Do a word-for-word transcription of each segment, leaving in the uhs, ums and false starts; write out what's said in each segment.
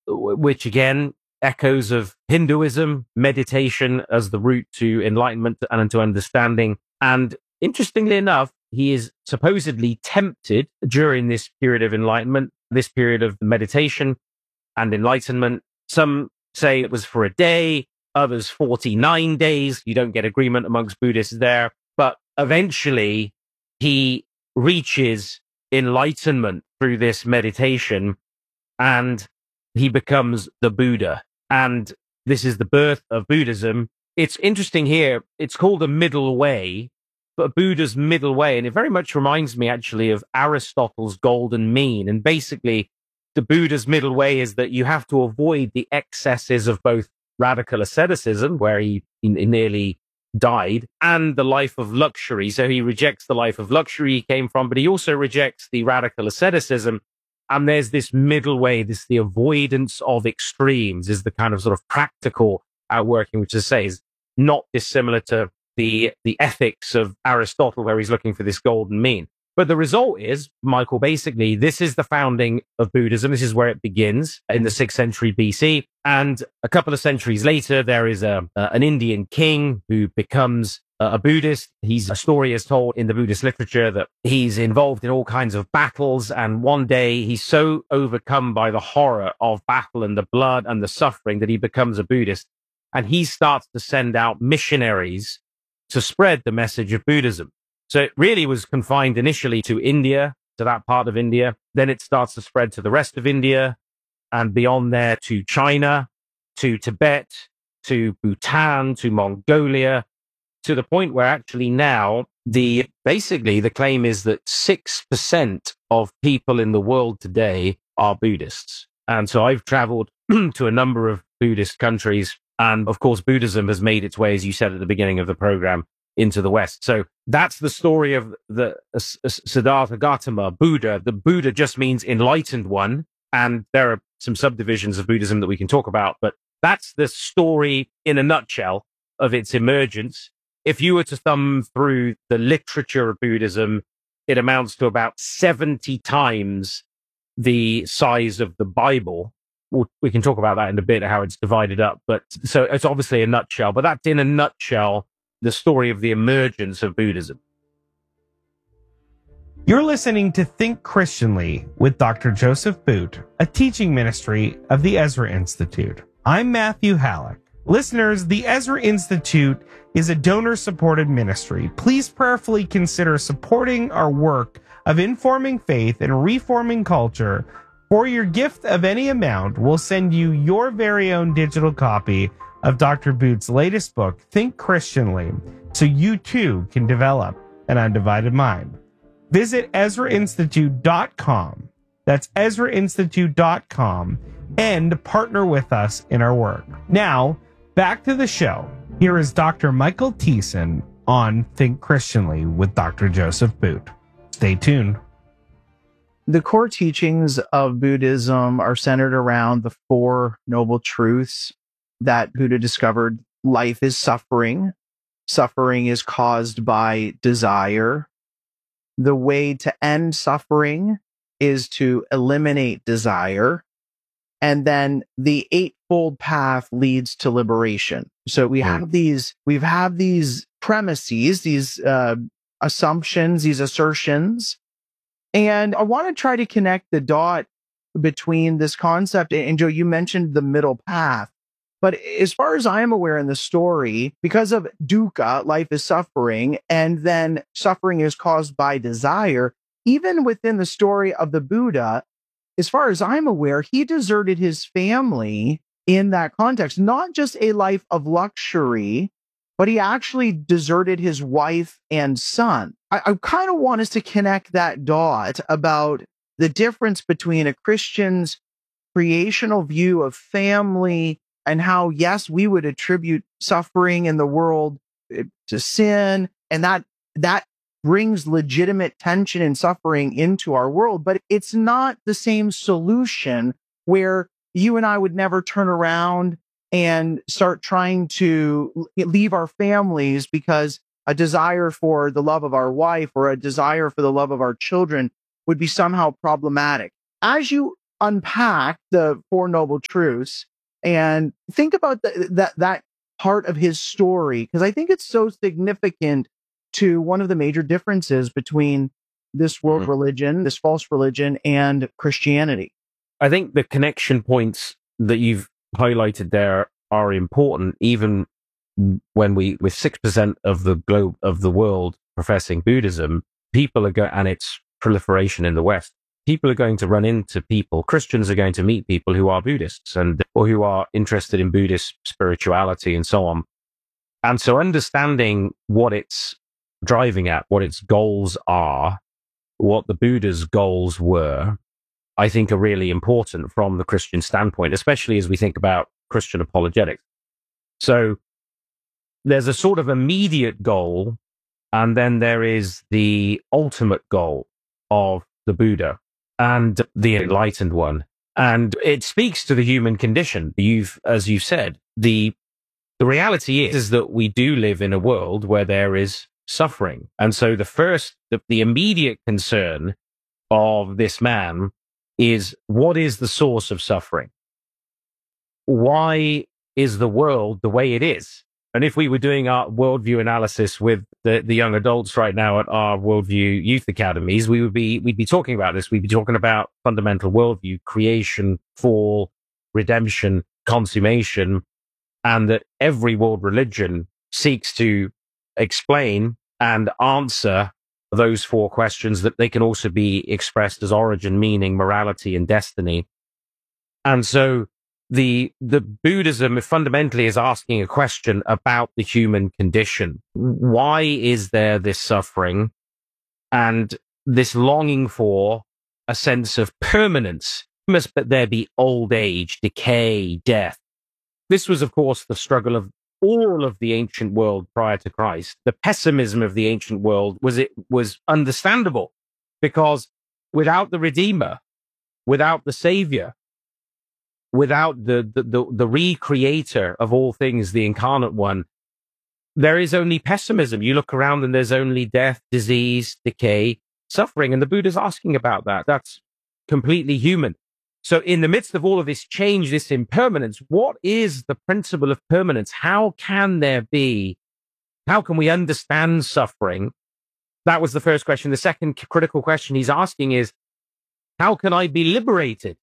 which again, echoes of Hinduism, meditation as the route to enlightenment and to understanding. And interestingly enough, he is supposedly tempted during this period of enlightenment, this period of meditation and enlightenment. Some say it was for a day, others forty-nine days. You don't get agreement amongst Buddhists there. But eventually, he reaches enlightenment through this meditation, and he becomes the Buddha. And this is the birth of Buddhism. It's interesting here. It's called a middle way, but Buddha's middle way. And it very much reminds me actually of Aristotle's golden mean. And basically, the Buddha's middle way is that you have to avoid the excesses of both radical asceticism, where he, he nearly died, and the life of luxury. So he rejects the life of luxury he came from, but he also rejects the radical asceticism. And there's this middle way, this the avoidance of extremes is the kind of sort of practical outworking, which I say is not dissimilar to the the ethics of Aristotle, where he's looking for this golden mean. But the result is, Michael, basically, this is the founding of Buddhism. This is where it begins in the sixth century B C. And a couple of centuries later, there is a, uh, an Indian king who becomes uh, a Buddhist. He's, a story is told in the Buddhist literature that he's involved in all kinds of battles. And one day he's so overcome by the horror of battle and the blood and the suffering that he becomes a Buddhist. And he starts to send out missionaries to spread the message of Buddhism. So it really was confined initially to India, to that part of India. Then it starts to spread to the rest of India, and beyond there to China, to Tibet, to Bhutan, to Mongolia, to the point where actually now the basically the claim is that six percent of people in the world today are Buddhists. And so I've traveled to a number of Buddhist countries. And of course, Buddhism has made its way, as you said at the beginning of the program, into the West. So that's the story of the uh, Siddhartha Gautama, Buddha. The Buddha just means enlightened one. And there are some subdivisions of Buddhism that we can talk about. But that's the story in a nutshell of its emergence. If you were to thumb through the literature of Buddhism, it amounts to about seventy times the size of the Bible. We'll, we can talk about that in a bit, how it's divided up. But so it's obviously a nutshell, but that's in a nutshell the story of the emergence of Buddhism. You're listening to Think Christianly with Doctor Joseph Boot, a teaching ministry of the Ezra Institute. I'm Matthew Halleck. Listeners, the Ezra Institute is a donor-supported ministry. Please prayerfully consider supporting our work of informing faith and reforming culture. For your gift of any amount, we'll send you your very own digital copy of Doctor Boot's latest book, Think Christianly, so you too can develop an undivided mind. Visit Ezra Institute dot com. That's Ezra Institute dot com, and partner with us in our work. Now, back to the show. Here is Doctor Michael Thiessen on Think Christianly with Doctor Joseph Boot. Stay tuned. The core teachings of Buddhism are centered around the Four Noble Truths that Buddha discovered. Life is suffering. Suffering is caused by desire. The way to end suffering is to eliminate desire. And then the Eightfold Path leads to liberation. So we have these, we've have these premises, these uh, assumptions, these assertions. And I want to try to connect the dot between this concept. And Joe, you mentioned the middle path. But as far as I am aware in the story, because of dukkha, life is suffering, and then suffering is caused by desire, even within the story of the Buddha, as far as I'm aware, he deserted his family in that context, not just a life of luxury, but he actually deserted his wife and son. I, I kind of want us to connect that dot about the difference between a Christian's creational view of family and how, yes, we would attribute suffering in the world to sin, and that that brings legitimate tension and suffering into our world, but it's not the same solution where you and I would never turn around and start trying to leave our families because a desire for the love of our wife or a desire for the love of our children would be somehow problematic. As you unpack the Four Noble Truths and think about the, that that part of his story, because I think it's so significant to one of the major differences between this world Mhm. religion, this false religion, and Christianity. I think the connection points that you've highlighted there are important, even when we, with six percent of the globe, of the world professing Buddhism, people are going, and its proliferation in the West, people are going to run into people, Christians are going to meet people who are Buddhists and, or who are interested in Buddhist spirituality and so on. And so understanding what it's driving at, what its goals are, what the Buddha's goals were, I think are really important from the Christian standpoint, especially as we think about Christian apologetics. So there's a sort of immediate goal, and then there is the ultimate goal of the Buddha and the enlightened one. And it speaks to the human condition. You've, as you said, the, the reality is, is that we do live in a world where there is suffering. And so the first, the, the immediate concern of this man is, what is the source of suffering? Why is the world the way it is? And if we were doing our worldview analysis with the, the young adults right now at our worldview youth academies, we would be, we'd be talking about this. We'd be talking about fundamental worldview, creation, fall, redemption, consummation, and that every world religion seeks to explain and answer those four questions, that they can also be expressed as origin, meaning, morality, and destiny. And so the the Buddhism fundamentally is asking a question about the human condition. Why is there this suffering and this longing for a sense of permanence? Must but there be old age, decay, death? This was, of course, the struggle of all of the ancient world prior to Christ. The pessimism of the ancient world was it was understandable, because without the Redeemer, without the Savior, without the, the, the, the recreator of all things, the incarnate one, there is only pessimism. You look around and there's only death, disease, decay, suffering. And the Buddha's asking about that. That's completely human. So in the midst of all of this change, this impermanence, what is the principle of permanence? How can there be, how can we understand suffering? That was the first question. The second critical question he's asking is, how can I be liberated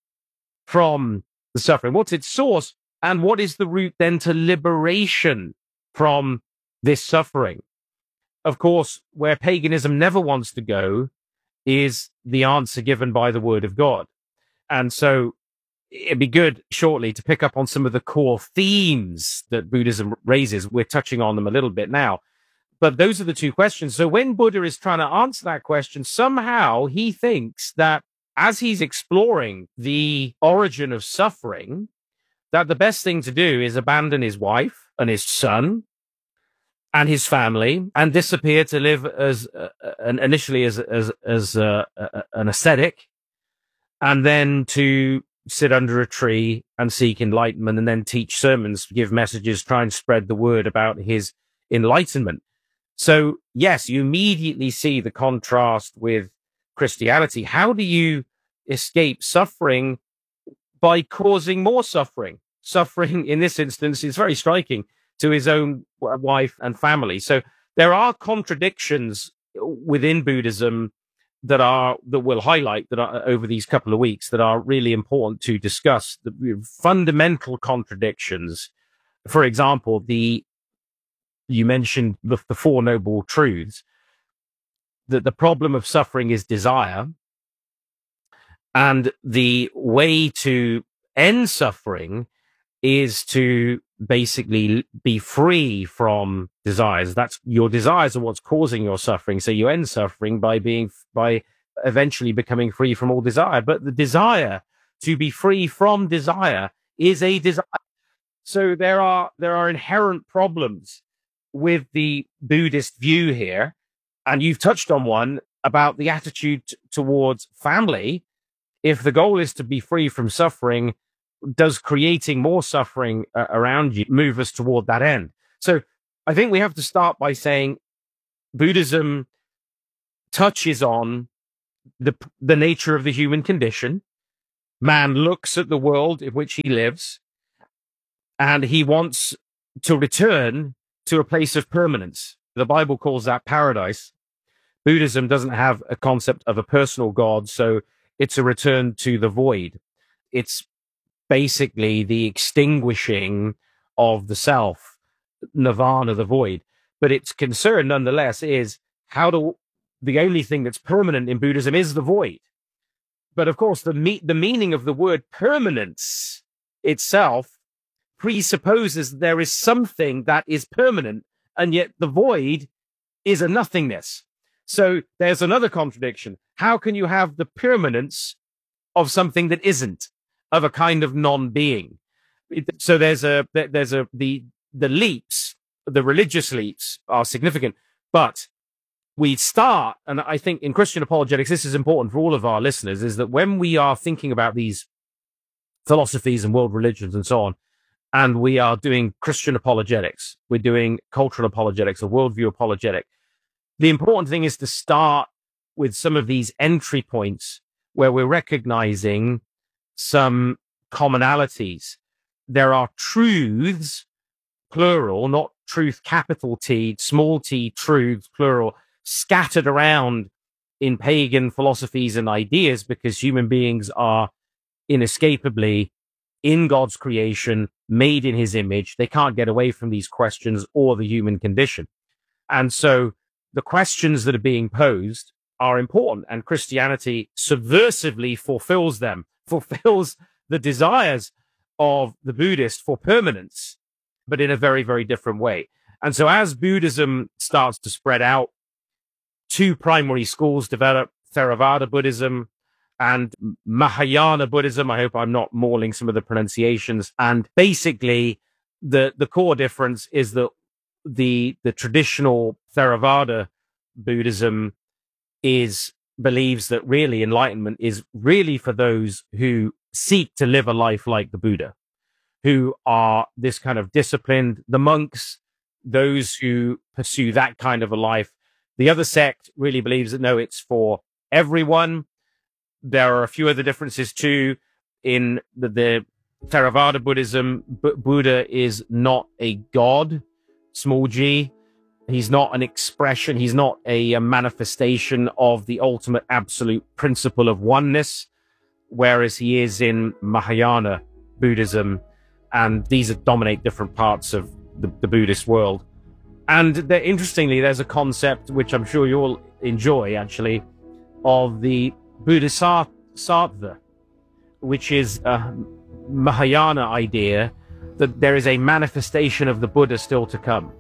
from the suffering? What's its source? And what is the route then to liberation from this suffering? Of course, where paganism never wants to go is the answer given by the Word of God. And so it'd be good shortly to pick up on some of the core themes that Buddhism raises. We're touching on them a little bit now, but those are the two questions. So when Buddha is trying to answer that question, somehow he thinks that as he's exploring the origin of suffering, that the best thing to do is abandon his wife and his son and his family and disappear to live as uh, initially as as as uh, uh, an ascetic, and then to sit under a tree and seek enlightenment, and then teach sermons, give messages, try and spread the word about his enlightenment. So yes, you immediately see the contrast with Christianity. How do you escape suffering? By causing more suffering. Suffering in this instance is very striking, to his own wife and family. So there are contradictions within Buddhism that are, that we'll highlight that are over these couple of weeks, that are really important to discuss. The fundamental contradictions. For example, the, you mentioned the, the Four Noble Truths, that the problem of suffering is desire. And the way to end suffering is to basically be free from desires. That's, your desires are what's causing your suffering. So you end suffering by being, by eventually becoming free from all desire. But the desire to be free from desire is a desire. So there are, there are inherent problems with the Buddhist view here. And you've touched on one about the attitude t- towards family. If the goal is to be free from suffering, does creating more suffering uh, around you move us toward that end? So I think we have to start by saying Buddhism touches on the the nature of the human condition. man looks at the world in which he lives and he wants to return to a place of permanence. The Bible calls that paradise. Buddhism doesn't have a concept of a personal God, so it's a return to the void. It's basically the extinguishing of the self, nirvana, the void. But its concern, nonetheless, is how do the only thing that's permanent in Buddhism is the void. But of course, the me- the meaning of the word permanence itself presupposes there is something that is permanent, and yet the void is a nothingness. So there's another contradiction. How can you have the permanence of something that isn't, of a kind of non-being? So there's a there's a the the leaps, the religious leaps are significant, but we start, and I think in Christian apologetics, this is important for all of our listeners, is that when we are thinking about these philosophies and world religions and so on, and we are doing Christian apologetics, we're doing cultural apologetics or worldview apologetic, the important thing is to start with some of these entry points where we're recognizing some commonalities. There are truths, plural, not truth, capital T, small t, truths, plural, scattered around in pagan philosophies and ideas because human beings are inescapably in God's creation, made in his image. They can't get away from these questions or the human condition. And so the questions that are being posed are important, and Christianity subversively fulfills them, fulfills the desires of the Buddhist for permanence, but in a very, very different way. And so as Buddhism starts to spread out, two primary schools develop, Theravada Buddhism and Mahayana Buddhism. I hope I'm not mauling some of the pronunciations. And basically, the, the core difference is that the, the traditional Theravada Buddhism is believes that really enlightenment is really for those who seek to live a life like the Buddha, who are this kind of disciplined, the monks, those who pursue that kind of a life. The other sect really believes that, no, it's for everyone. There are a few other differences too. In the, the Theravada Buddhism, B- Buddha is not a god, small g. He's not an expression. He's not a, a manifestation of the ultimate absolute principle of oneness, whereas he is in Mahayana Buddhism. And these are, dominate different parts of the, the Buddhist world. And there, interestingly, there's a concept which I'm sure you'll enjoy, actually, of the Bodhisattva, which is a Mahayana idea that there is a manifestation of the Buddha still to come.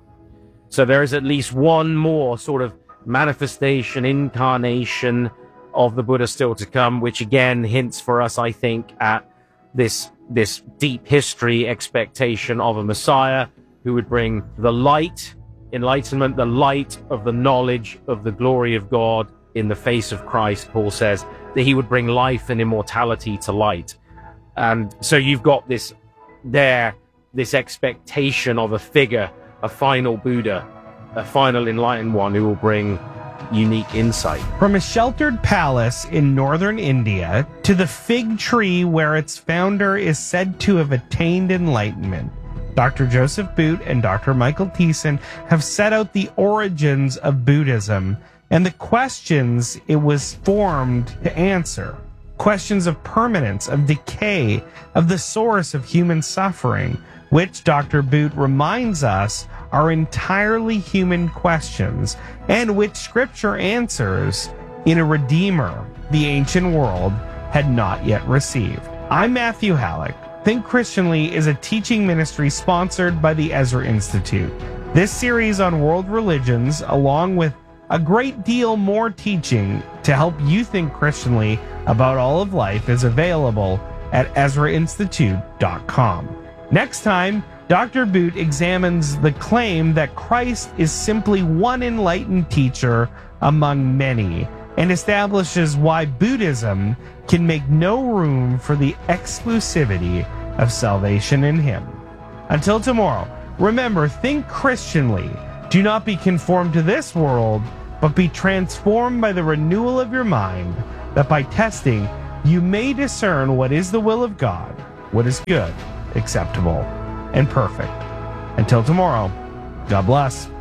So there is at least one more sort of manifestation, incarnation of the Buddha still to come, which again hints for us, I think, at this, this deep history expectation of a Messiah who would bring the light, enlightenment, the light of the knowledge of the glory of God in the face of Christ. Paul says that he would bring life and immortality to light. And so you've got this there, this expectation of a figure, a final Buddha, a final enlightened one who will bring unique insight. From a sheltered palace in northern India to the fig tree where its founder is said to have attained enlightenment, Doctor Joseph Boot and Doctor Michael Thiessen have set out the origins of Buddhism and the questions it was formed to answer. Questions of permanence, of decay, of the source of human suffering, which Doctor Boot reminds us are entirely human questions, and which Scripture answers in a Redeemer the ancient world had not yet received. I'm Matthew Halleck. Think Christianly is a teaching ministry sponsored by the Ezra Institute. This series on world religions, along with a great deal more teaching to help you think Christianly about all of life, is available at ezra institute dot com. Next time, Doctor Boot examines the claim that Christ is simply one enlightened teacher among many, and establishes why Buddhism can make no room for the exclusivity of salvation in him. Until tomorrow, remember, think Christianly. Do not be conformed to this world, but be transformed by the renewal of your mind, that by testing you may discern what is the will of God, what is good, acceptable, and perfect. Until tomorrow, God bless.